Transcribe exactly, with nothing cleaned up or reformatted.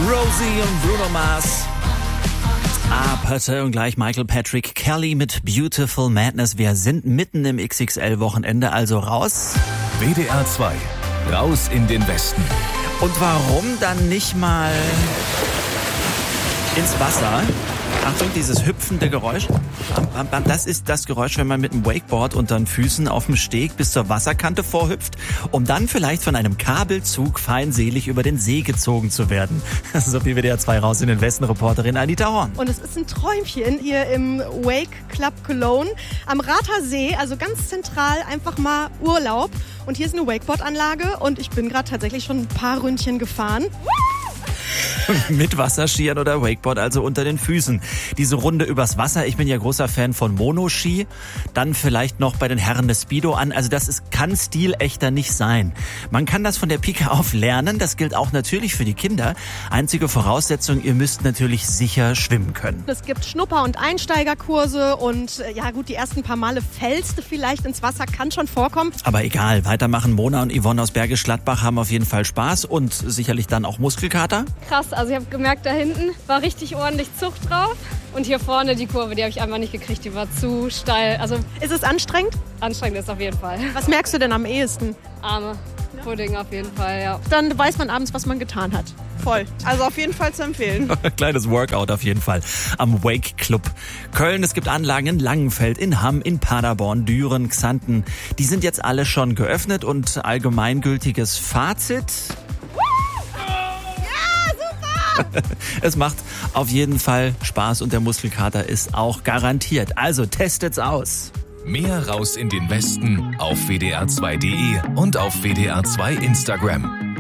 Rosie und Bruno Mars. Aperte und gleich Michael Patrick Kelly mit Beautiful Madness. Wir sind mitten im X X L-Wochenende, also raus. W D R zwei, raus in den Westen. Und warum dann nicht mal ins Wasser? Achtung, dieses hüpfende Geräusch. Das ist das Geräusch, wenn man mit einem Wakeboard unter den Füßen auf dem Steg bis zur Wasserkante vorhüpft, um dann vielleicht von einem Kabelzug feindselig über den See gezogen zu werden. So wie W D R zwei raus in den Westen, Reporterin Anita Horn. Und es ist ein Träumchen hier im Wake Club Cologne am Rather See, also ganz zentral, einfach mal Urlaub. Und hier ist eine Wakeboard-Anlage und ich bin gerade tatsächlich schon ein paar Ründchen gefahren. Mit Wasserskiern oder Wakeboard, also unter den Füßen. Diese Runde übers Wasser, ich bin ja großer Fan von Monoski. Dann vielleicht noch bei den Herren des Speedo an. Also das ist, kann stilechter nicht sein. Man kann das von der Pike auf lernen. Das gilt auch natürlich für die Kinder. Einzige Voraussetzung, ihr müsst natürlich sicher schwimmen können. Es gibt Schnupper- und Einsteigerkurse und ja gut, die ersten paar Male fällst du vielleicht ins Wasser, kann schon vorkommen. Aber egal, weitermachen. Mona und Yvonne aus Bergisch Gladbach haben auf jeden Fall Spaß und sicherlich dann auch Muskelkater. Krass, also ich habe gemerkt, da hinten war richtig ordentlich Zug drauf. Und hier vorne die Kurve, die habe ich einfach nicht gekriegt, die war zu steil. Also ist es anstrengend? Anstrengend ist auf jeden Fall. Was merkst du denn am ehesten? Arme, Pudding auf jeden Fall, ja. Dann weiß man abends, was man getan hat. Voll. Also auf jeden Fall zu empfehlen. Kleines Workout auf jeden Fall am Wake Club Köln. Es gibt Anlagen in Langenfeld, in Hamm, in Paderborn, Düren, Xanten. Die sind jetzt alle schon geöffnet und allgemeingültiges Fazit. Es macht auf jeden Fall Spaß und der Muskelkater ist auch garantiert. Also testet's aus. Mehr raus in den Westen auf W D R zwei Punkt de und auf W D R zwei Instagram.